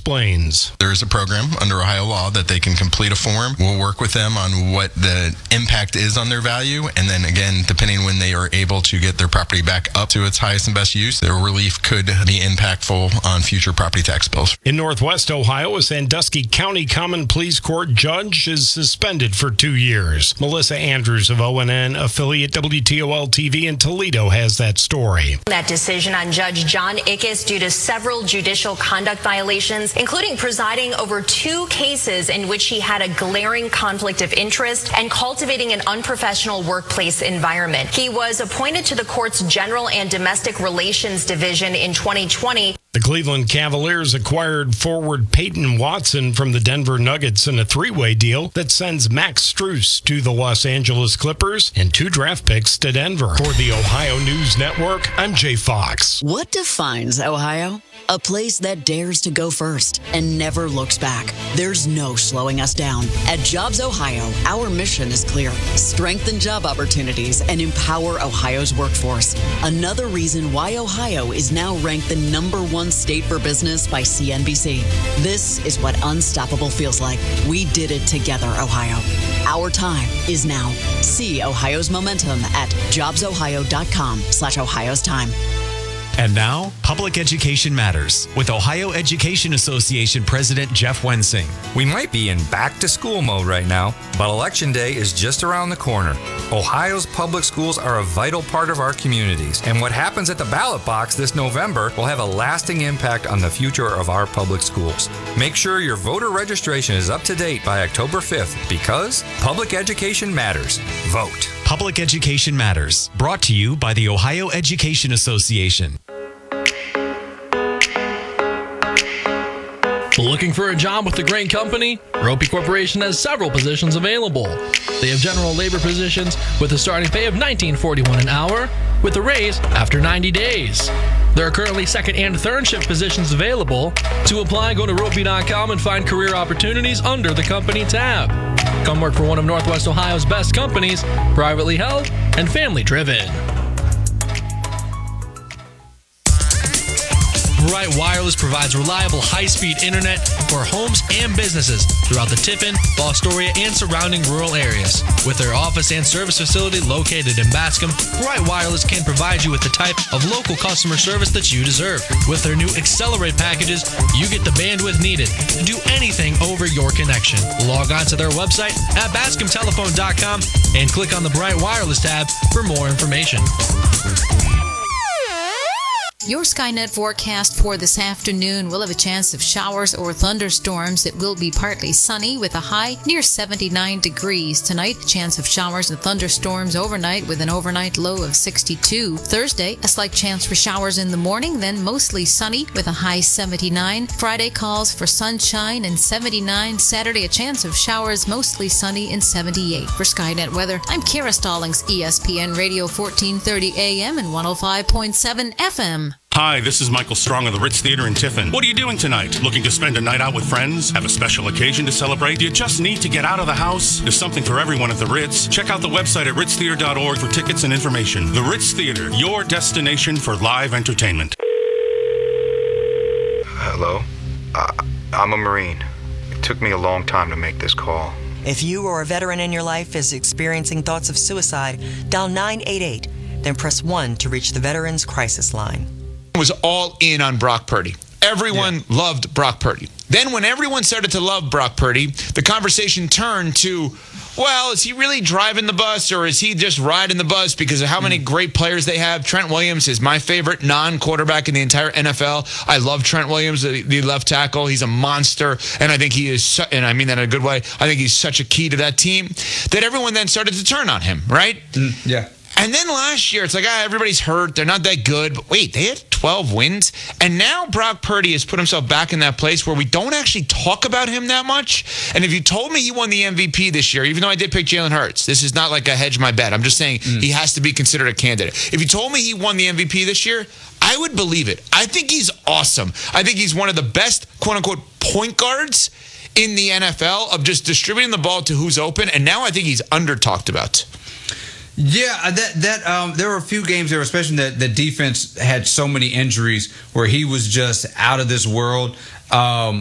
explains. There is a program under Ohio law that they can complete a form. We'll work with them on what the impact is on their value. And then again, depending when they are able to get their property back up to its highest and best use, their relief could be impactful on future property tax bills. In Northwest Ohio, a Sandusky County Common Pleas Court judge is suspended for 2 years. Melissa Andrews of ONN affiliate WTOL TV in Toledo has that story. That decision on Judge John Ickes due to several judicial conduct violations, including presiding over 2 cases in which he had a glaring conflict of interest and cultivating an unprofessional workplace environment. He was appointed to the court's General and Domestic Relations Division in 2020. The Cleveland Cavaliers acquired forward Peyton Watson from the Denver Nuggets in a 3-way deal that sends Max Strus to the Los Angeles Clippers and 2 draft picks to Denver. For the Ohio News Network, I'm Jay Fox. What defines Ohio? A place that dares to go first and never looks back. There's no slowing us down. At Jobs Ohio, our mission is clear. Strengthen job opportunities and empower Ohio's workforce. Another reason why Ohio is now ranked the #1 state for business by CNBC. This is what unstoppable feels like. We did it together, Ohio. Our time is now. See Ohio's momentum at jobsohio.com/Ohio's time. And now, Public Education Matters with Ohio Education Association President Jeff Wensing. We might be in back-to-school mode right now, but Election Day is just around the corner. Ohio's public schools are a vital part of our communities, and what happens at the ballot box this November will have a lasting impact on the future of our public schools. Make sure your voter registration is up to date by October 5th because public education matters. Vote. Public Education Matters, brought to you by the Ohio Education Association. Looking for a job with a great company? Ropey Corporation has several positions available. They have general labor positions with a starting pay of $19.41 an hour with a raise after 90 days. There are currently second and third shift positions available. To apply, go to ropey.com and find career opportunities under the company tab. Come work for one of Northwest Ohio's best companies, privately held and family driven. Bright Wireless provides reliable high-speed internet for homes and businesses throughout the Tiffin, Fostoria, and surrounding rural areas. With their office and service facility located in Bascom, Bright Wireless can provide you with the type of local customer service that you deserve. With their new Accelerate packages, you get the bandwidth needed to do anything over your connection. Log on to their website at bascomtelephone.com and click on the Bright Wireless tab for more information. Your Skynet forecast for this afternoon will have a chance of showers or thunderstorms. It will be partly sunny with a high near 79 degrees. Tonight, chance of showers and thunderstorms overnight with an overnight low of 62. Thursday, a slight chance for showers in the morning, then mostly sunny with a high 79. Friday calls for sunshine and 79. Saturday, a chance of showers, mostly sunny and 78. For Skynet weather, I'm Kara Stallings, ESPN Radio 1430 AM and 105.7 FM. Hi, this is Michael Strong of the Ritz Theater in Tiffin. What are you doing tonight? Looking to spend a night out with friends? Have a special occasion to celebrate? Do you just need to get out of the house? There's something for everyone at the Ritz. Check out the website at ritztheater.org for tickets and information. The Ritz Theater, your destination for live entertainment. Hello? I'm a Marine. It took me a long time to make this call. If you or a veteran in your life is experiencing thoughts of suicide, dial 988, then press 1 to reach the Veterans Crisis Line. Was all in on Brock Purdy. Everyone loved Brock Purdy. Then when everyone started to love Brock Purdy, the conversation turned to, well, is he really driving the bus or is he just riding the bus because of how many great players they have? Trent Williams is my favorite non-quarterback in the entire NFL. I love Trent Williams, the left tackle. He's a monster, and I think he is, and I mean that in a good way, I think he's such a key to that team that everyone then started to turn on him, right? Yeah. And then last year, it's like, everybody's hurt. They're not that good. But wait, they had 12 wins. And now Brock Purdy has put himself back in that place where we don't actually talk about him that much. And if you told me he won the MVP this year, even though I did pick Jalen Hurts, this is not like a hedge my bet. I'm just saying he has to be considered a candidate. If you told me he won the MVP this year, I would believe it. I think he's awesome. I think he's one of the best, quote-unquote, point guards in the NFL of just distributing the ball to who's open. And now I think he's under-talked about. Yeah, there were a few games there, especially that the defense had so many injuries where he was just out of this world.